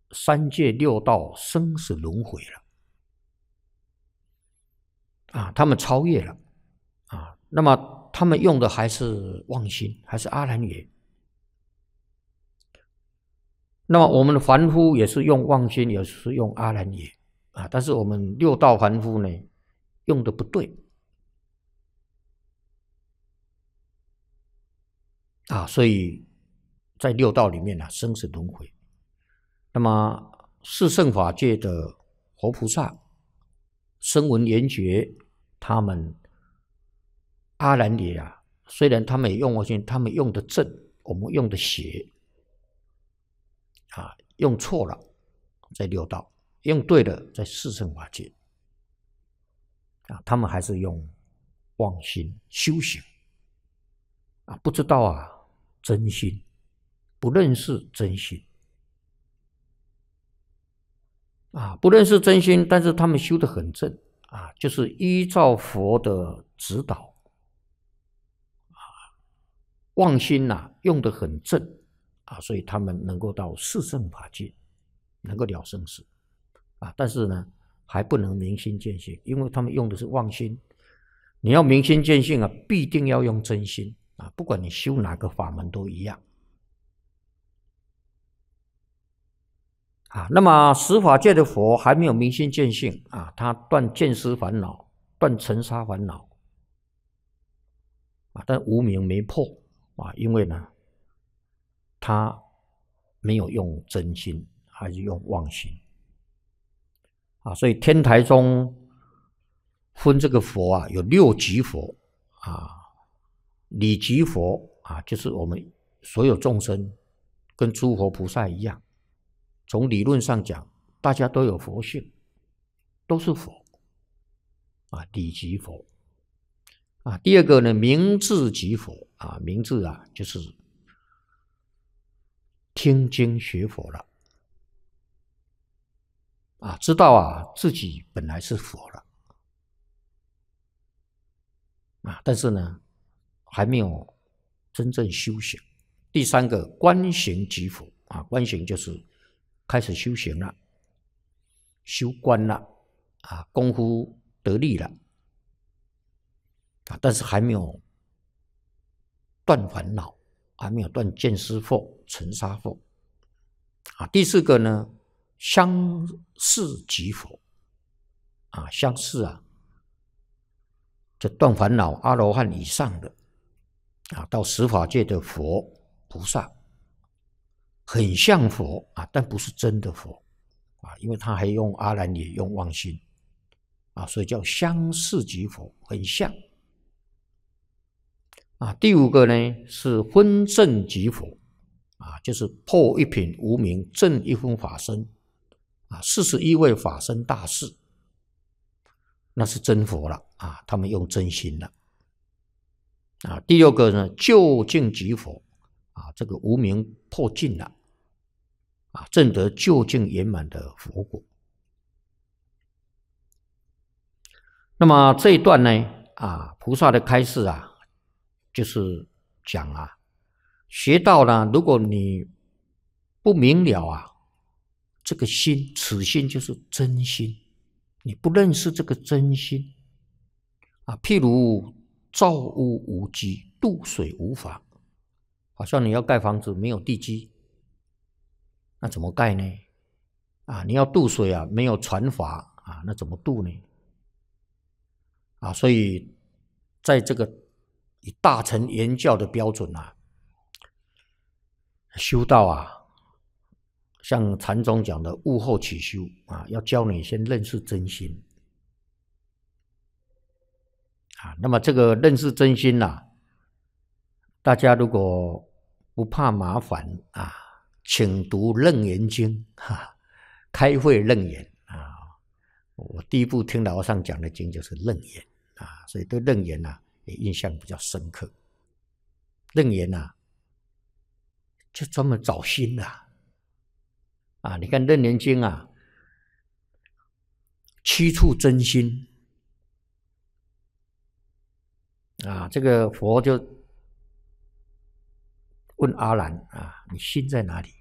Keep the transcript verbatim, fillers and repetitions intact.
三界六道生死轮回了啊，他们超越了啊。那么他们用的还是妄心，还是阿兰耶。那么我们的凡夫也是用妄心，也是用阿兰耶啊，但是我们六道凡夫呢，用的不对啊，所以在六道里面呢、啊，生死轮回。那么四圣法界的活菩萨、声闻缘觉，他们阿兰耶啊，虽然他们也用妄心，他们用的正，我们用的邪啊，用错了在六道，用对了在四圣法界啊，他们还是用妄心修行啊，不知道啊真心，不认识真心啊，不认识真心，但是他们修得很正啊，就是依照佛的指导啊，妄心呐、啊、用得很正啊，所以他们能够到四圣法界，能够了生死啊，但是呢还不能明心见性，因为他们用的是妄心。你要明心见性啊，必定要用真心啊，不管你修哪个法门都一样。啊，那么十法界的佛还没有明心见性啊，他断见思烦恼，断尘沙烦恼啊，但无明没破啊，因为呢，他没有用真心，还是用妄心啊，所以天台中分这个佛啊，有六级佛啊，理级佛啊，就是我们所有众生跟诸佛菩萨一样。从理论上讲，大家都有佛性，都是佛啊，理即佛啊。第二个呢，明智即佛啊，明智啊，就是听经学佛了啊，知道啊自己本来是佛了啊，但是呢，还没有真正修行。第三个，观行即佛啊，观行就是开始修行了，修观了啊，功夫得力了啊，但是还没有断烦恼，还没有断见思惑、尘沙惑啊。第四个呢，相似即佛啊，相似啊，这断烦恼阿罗汉以上的啊，到十法界的佛菩萨，很像佛啊，但不是真的佛啊，因为他还用阿兰耶，用妄心啊，所以叫相似即佛，很像啊。第五个呢是分正即佛啊，就是破一品无明，正一分法身啊，四十一位法身大士，那是真佛了啊，他们用真心了啊。第六个呢，究竟即佛啊，这个无明破尽了啊，证得究竟圆满的佛果。那么这一段呢，啊，菩萨的开示啊，就是讲啊，学道呢，如果你不明了啊，这个心，此心就是真心，你不认识这个真心啊，譬如造屋无基，渡水无法，好像你要盖房子没有地基，那怎么盖呢？啊，你要渡水啊，没有船筏啊，那怎么渡呢？啊，所以在这个以大乘言教的标准啊，修道啊，像禅宗讲的悟后起修啊，要教你先认识真心啊。那么这个认识真心啊，大家如果不怕麻烦啊，请读《楞严经》哈，开会楞严啊。我第一部听老和尚讲的经就是楞严啊，所以对楞严啊也印象比较深刻。楞严啊，就专门找心的 啊, 啊。你看《楞严经》啊，七处真心啊，这个佛就问阿难啊，你心在哪里？